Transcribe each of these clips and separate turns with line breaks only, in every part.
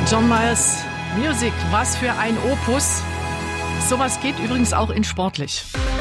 John Mayers Music, was für ein Opus. Sowas geht übrigens auch in sportlich.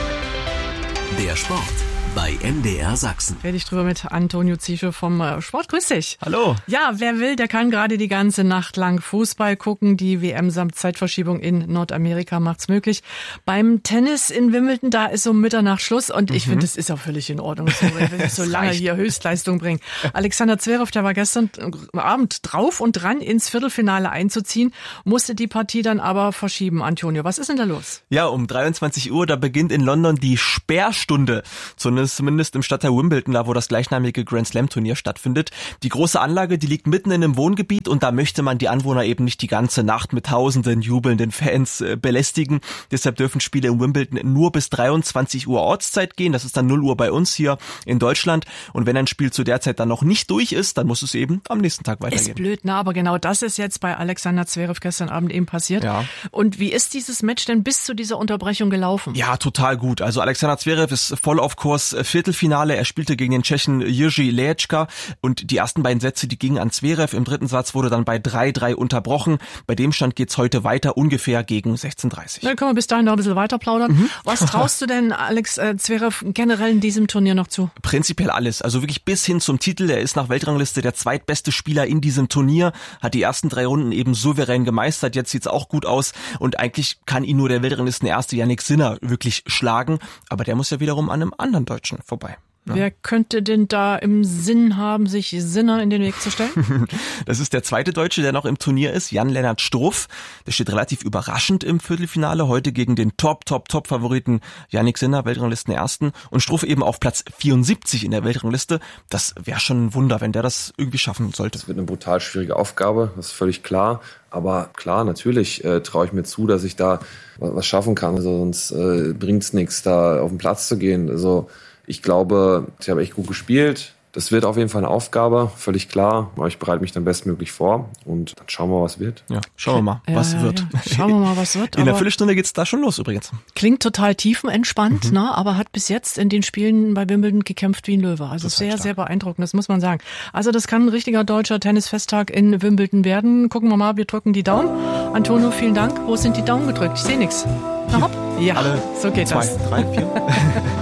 Der Sport bei MDR Sachsen.
Rede ich drüber mit Antonio Ziesche vom Sport. Grüß dich.
Hallo.
Ja, wer will, der kann gerade die ganze Nacht lang Fußball gucken. Die WM samt Zeitverschiebung in Nordamerika macht's möglich. Beim Tennis in Wimbledon, da ist um Mitternacht Schluss und ich finde, das ist auch völlig in Ordnung, wenn ich so lange hier Höchstleistung bringen. Alexander Zverev, der war gestern Abend drauf und dran, ins Viertelfinale einzuziehen, musste die Partie dann aber verschieben. Antonio, was ist denn da los?
Ja, um 23 Uhr, da beginnt in London die Sperrstunde. Zumindest im Stadtteil Wimbledon, da wo das gleichnamige Grand Slam Turnier stattfindet. Die große Anlage, die liegt mitten in einem Wohngebiet und da möchte man die Anwohner eben nicht die ganze Nacht mit tausenden jubelnden Fans belästigen. Deshalb dürfen Spiele in Wimbledon nur bis 23 Uhr Ortszeit gehen. Das ist dann 0 Uhr bei uns hier in Deutschland. Und wenn ein Spiel zu der Zeit dann noch nicht durch ist, dann muss es eben am nächsten Tag weitergehen.
Ist blöd, ne? Aber genau das ist jetzt bei Alexander Zverev gestern Abend eben passiert.
Ja.
Und wie ist dieses Match denn bis zu dieser Unterbrechung gelaufen?
Ja, total gut. Also Alexander Zverev ist voll auf Kurs. Viertelfinale, er spielte gegen den Tschechen Jiří Lehečka und die ersten beiden Sätze, die gingen an Zverev. Im dritten Satz wurde dann bei 3-3 unterbrochen. Bei dem Stand geht's heute weiter, ungefähr gegen 16:30.
Dann können wir bis dahin noch ein bisschen weiter plaudern. Was traust du denn Alex Zverev generell in diesem Turnier noch zu?
Prinzipiell alles, also wirklich bis hin zum Titel. Er ist nach Weltrangliste der zweitbeste Spieler in diesem Turnier, hat die ersten 3 Runden eben souverän gemeistert. Jetzt sieht's auch gut aus und eigentlich kann ihn nur der Weltranglistenerste Jannik Sinner wirklich schlagen. Aber der muss ja wiederum an einem anderen Deutschen vorbei. Ja.
Wer könnte denn da im Sinn haben, sich Sinner in den Weg zu stellen?
Das ist der zweite Deutsche, der noch im Turnier ist, Jan-Lennart Struff. Der steht relativ überraschend im Viertelfinale, heute gegen den Top-Favoriten Jannik Sinner, Weltranglistenersten. Und Struff eben auf Platz 74 in der Weltrangliste. Das wäre schon ein Wunder, wenn der das irgendwie schaffen sollte.
Das wird eine brutal schwierige Aufgabe, das ist völlig klar. Aber klar, natürlich traue ich mir zu, dass ich da was schaffen kann. Also sonst bringt's nichts, da auf den Platz zu gehen. Also ich glaube, ich habe echt gut gespielt. Das wird auf jeden Fall eine Aufgabe, völlig klar. Aber ich bereite mich dann bestmöglich vor und dann schauen wir mal, was wird.
Ja, schauen wir mal, was wird.
Ja. Schauen wir mal, was wird.
In der Viertelstunde geht's da schon los übrigens.
Klingt total tiefenentspannt, ne? Aber hat bis jetzt in den Spielen bei Wimbledon gekämpft wie ein Löwe. Also sehr, sehr beeindruckend, das muss man sagen. Also das kann ein richtiger deutscher Tennisfesttag in Wimbledon werden. Gucken wir mal, wir drücken die Daumen. Antonio, vielen Dank. Wo sind die Daumen gedrückt? Ich sehe nichts. Na hopp. Ja,
alle
so geht
2,
das.
3, 4.